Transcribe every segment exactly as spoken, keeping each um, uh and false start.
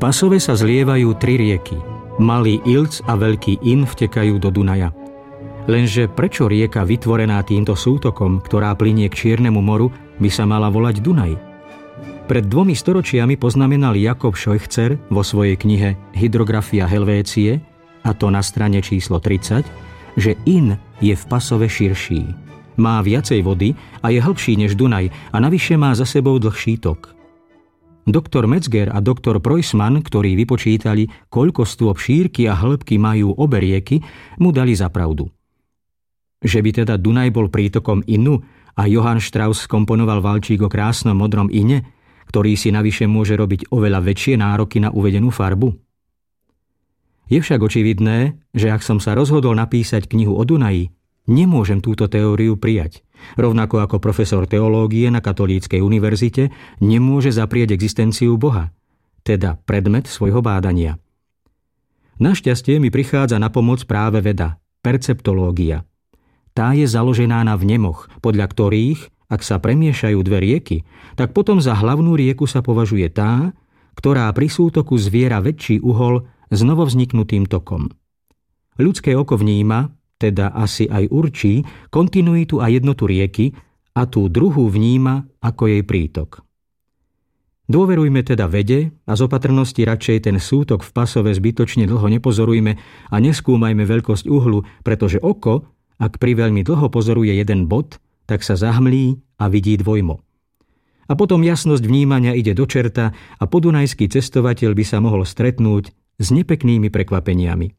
Pasove sa zlievajú tri rieky. Malý Ilc a Veľký Inn vtekajú do Dunaja. Lenže prečo rieka vytvorená týmto sútokom, ktorá plynie k Čiernemu moru, by sa mala volať Dunaj? Pred dvomi storočiami poznamenal Jakob Scheuchzer vo svojej knihe Hydrografia Helvécie, a to na strane číslo tridsať, že Inn je v Pasove širší. Má viacej vody a je hlbší než Dunaj a navyše má za sebou dlhší tok. Doktor Metzger a doktor Preussmann, ktorí vypočítali, koľko stôp šírky a hĺbky majú obe rieky, mu dali za pravdu. Že by teda Dunaj bol prítokom Innu a Johann Strauss komponoval valčík o krásnom modrom Ine, ktorý si navyše môže robiť oveľa väčšie nároky na uvedenú farbu? Je však očividné, že ak som sa rozhodol napísať knihu o Dunaji, nemôžem túto teóriu prijať. Rovnako ako profesor teológie na Katolíckej univerzite nemôže zaprieť existenciu Boha, teda predmet svojho bádania. Našťastie mi prichádza na pomoc práve veda, perceptológia. Tá je založená na vnemoch, podľa ktorých, ak sa premiešajú dve rieky, tak potom za hlavnú rieku sa považuje tá, ktorá pri sútoku zviera väčší uhol s novovzniknutým tokom. Ľudské oko vníma, teda asi aj určí, kontinuitu a jednotu rieky a tú druhú vníma ako jej prítok. Dôverujme teda vede a z opatrnosti radšej ten sútok v Pasove zbytočne dlho nepozorujme a neskúmajme veľkosť uhlu, pretože oko, ak priveľmi dlho pozoruje jeden bod, tak sa zahmlí a vidí dvojmo. A potom jasnosť vnímania ide do čerta a podunajský cestovateľ by sa mohol stretnúť s nepeknými prekvapeniami.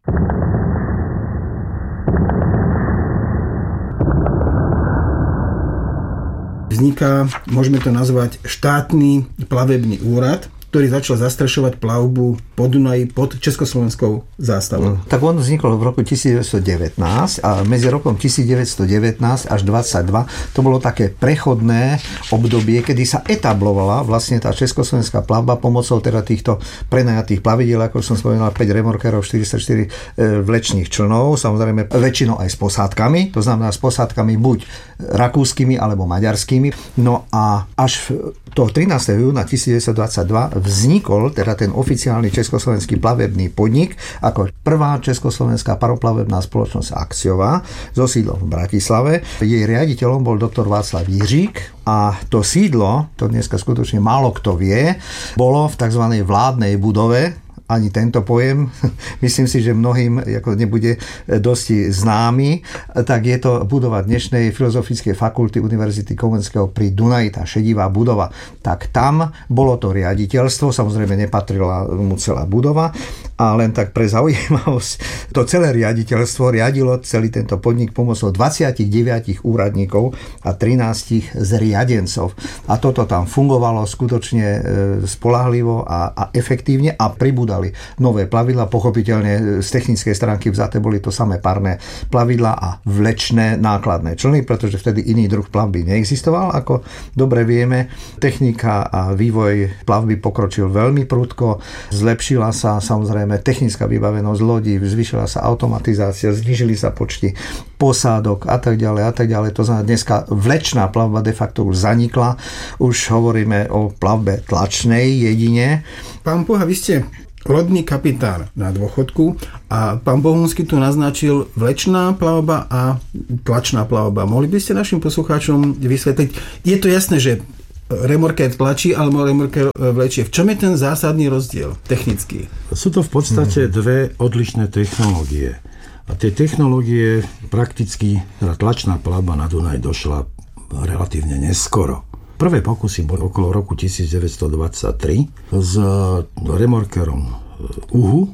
Vzniká, môžeme to nazvať, štátny plavebný úrad, ktorý začal zastrešovať plavbu po Dunaji pod československou zástavou. Tak on vznikol v roku devätnásť devätnásť a medzi rokom devätnásť devätnásť až dvadsaťdva to bolo také prechodné obdobie, kedy sa etablovala vlastne tá československá plavba pomocou teda týchto prenajatých plavidiel, ako som spomínal, päť remorkerov, štyridsaťštyri vlečných člnov, samozrejme väčšinou aj s posádkami, to znamená s posádkami buď rakúskymi alebo maďarskými. No a až toho trinásteho júna devätnásť dvadsaťdva vznikol teda ten oficiálny československý plavebný podnik ako prvá československá paroplavebná spoločnosť akciová so sídlom v Bratislave. Jej riaditeľom bol doktor Václav Jiřík a to sídlo, to dneska skutočne málo kto vie, bolo v tzv. Vládnej budove. Ani tento pojem, myslím si, že mnohým ako nebude dosť známy, tak je to budova dnešnej Filozofickej fakulty Univerzity Komenského pri Dunaji, tá šedivá budova. Tak tam bolo to riaditeľstvo, samozrejme nepatrila mu celá budova, a len tak pre zaujímavosť, to celé riaditeľstvo riadilo celý tento podnik pomocou dvadsaťdeväť úradníkov a trinásť zriadencov. A toto tam fungovalo skutočne spoľahlivo a, a efektívne a pribúdalo nové plavidla, pochopiteľne z technickej stránky vzaté boli to samé parné plavidla a vlečné nákladné člny, pretože vtedy iný druh plavby neexistoval. Ako dobre vieme, technika a vývoj plavby pokročil veľmi prudko, zlepšila sa samozrejme technická vybavenosť lodí, zvýšila sa automatizácia, znížili sa počty posádok a tak ďalej a tak ďalej. To znamená, dneska vlečná plavba de facto už zanikla. Už hovoríme o plavbe tlačnej jedine. Pán Poha, vy ste lodný kapitán na dôchodku a pán Bohunský tu naznačil vlečná plavba a tlačná plavba. Mohli by ste našim poslucháčom vysvetliť? Je to jasné, že remorker tlačí alebo remorker vlečie. V čom je ten zásadný rozdiel technický? Sú to v podstate dve odlišné technológie. A tie technológie prakticky, teda tlačná plavba na Dunaj došla relatívne neskoro. Prvé pokusy boli okolo roku devätnásť dvadsaťtri s remorkerom Uhu,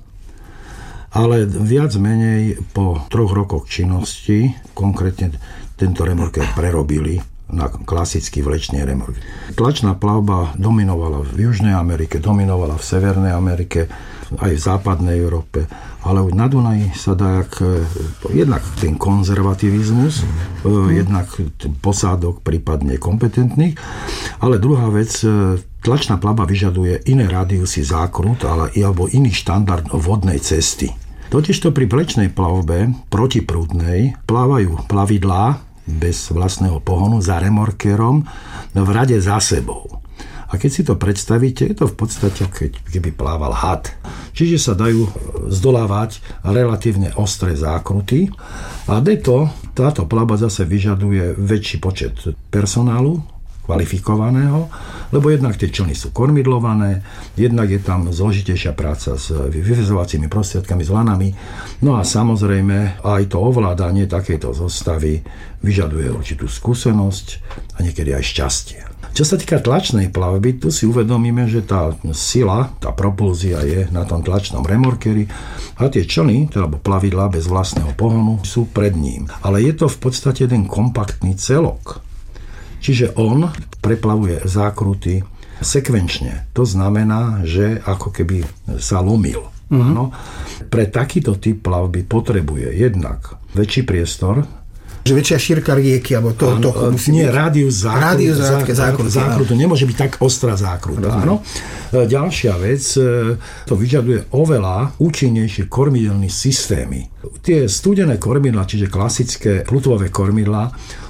ale viac menej po troch rokoch činnosti konkrétne tento remorker prerobili na klasický vlečný remorker. Tlačná plavba dominovala v Južnej Amerike, dominovala v Severnej Amerike, aj v západnej Európe, ale na Dunaji sa dá jak, jednak ten konzervativizmus, mm. jednak posádok prípadne kompetentných, ale druhá vec, tlačná plavba vyžaduje iné rádiusy zákrut ale, alebo iný štandard vodnej cesty. Totižto pri vlečnej plavbe protiprúdnej plávajú plavidlá bez vlastného pohonu za remorkerom v rade za sebou. A keď si to predstavíte, je to v podstate, keď, keby plával had. Čiže sa dajú zdolávať relatívne ostré zákruty. A deto, táto plavba zase vyžaduje väčší počet personálu, kvalifikovaného, lebo jednak tie člny sú kormidlované, jednak je tam zložitejšia práca s vyvezovacími prostriedkami, s lanami. No a samozrejme aj to ovládanie takejto zostavy vyžaduje určitú skúsenosť a niekedy aj šťastie. Čo sa týka tlačnej plavby, tu si uvedomíme, že tá sila, tá propulzia je na tom tlačnom remorkeri a tie člny, alebo plavidlá bez vlastného pohonu, sú pred ním. Ale je to v podstate jeden kompaktný celok. Čiže on preplavuje zákruty sekvenčne. To znamená, že ako keby sa lomil. Mm-hmm. No, pre takýto typ plavby potrebuje jednak väčší priestor, že väčšia šírka rieky, alebo to, to musí nie, byť. rádius zákrutu. Rádius zákrutu, zákrutu. Nemôže byť tak ostrá zákruta. Áno. Ďalšia vec, to vyžaduje oveľa účinnejšie kormidelné systémy. Tie studené kormidlá, čiže klasické plutvové kormidlá,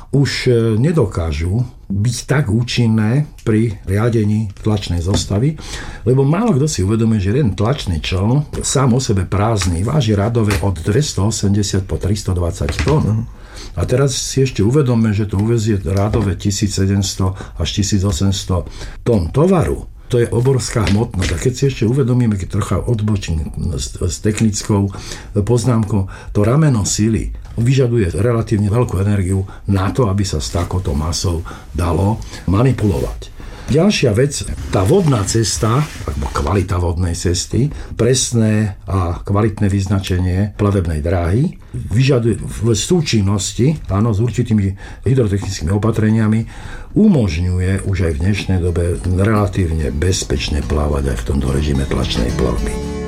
už nedokážu byť tak účinné pri riadení tlačnej zostavy, lebo málo kto si uvedomuje, že jeden tlačný čln sám o sebe prázdny váži radové od dvestoosemdesiat po tristodvadsať tón. A teraz si ešte uvedome, že to uvezie radové tisícsedemsto až tisícosemsto tón tovaru. To je obrovská hmotnosť. A keď si ešte uvedomíme, keď trocha odbočím s, s technickou poznámkou, to rameno sily vyžaduje relatívne veľkú energiu na to, aby sa s takouto masou dalo manipulovať. Ďalšia vec, tá vodná cesta, alebo kvalita vodnej cesty, presné a kvalitné vyznačenie plavebnej dráhy vyžaduje v súčinnosti, áno, s určitými hydrotechnickými opatreniami, umožňuje už aj v dnešnej dobe relatívne bezpečne plávať aj v tomto režime tlačnej plavby.